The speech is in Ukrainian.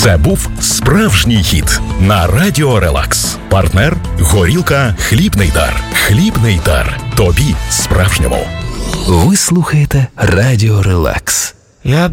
Це був справжній хіт на Радіо Релакс. Партнер – горілка «Хлібний дар». «Хлібний дар». Тобі справжньому. Ви слухаєте Радіо Релакс. Я